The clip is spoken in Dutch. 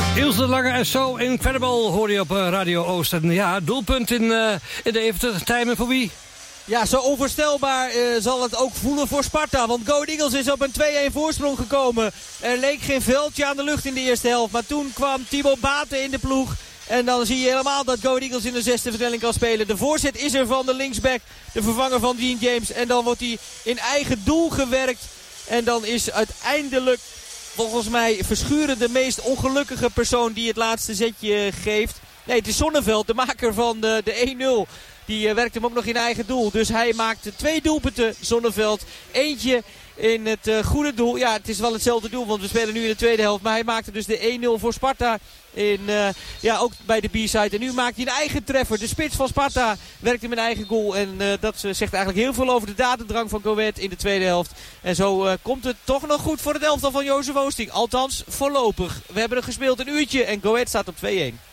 Ilse Lange en zo Incredible hoor je op Radio Oost. En ja, doelpunt in de Deventer. Tijmen voor wie? Ja, zo onvoorstelbaar zal het ook voelen voor Sparta. Want Go Ahead Eagles is op een 2-1 voorsprong gekomen. Er leek geen veldje aan de lucht in de eerste helft. Maar toen kwam Thibaut Baten in de ploeg. En dan zie je helemaal dat Go Ahead Eagles in de zesde versnelling kan spelen. De voorzet is er van de linksback, de vervanger van Dean James. En dan wordt hij in eigen doel gewerkt. En dan is uiteindelijk volgens mij Verschuren de meest ongelukkige persoon die het laatste zetje geeft. Nee, het is Zonneveld, de maker van de 1-0. Die werkt hem ook nog in eigen doel. Dus hij maakt 2 doelpunten, Zonneveld. Eentje in het goede doel. Ja, het is wel hetzelfde doel, want we spelen nu in de tweede helft. Maar hij maakte dus de 1-0 voor Sparta. Ook bij de B-side. En nu maakt hij een eigen treffer. De spits van Sparta werkt hem in eigen goal. En dat zegt eigenlijk heel veel over de dadendrang van Go Ahead in de tweede helft. En zo komt het toch nog goed voor het elftal van Jozef Oosting. Althans, voorlopig. We hebben er gespeeld een uurtje en Go Ahead staat op 2-1.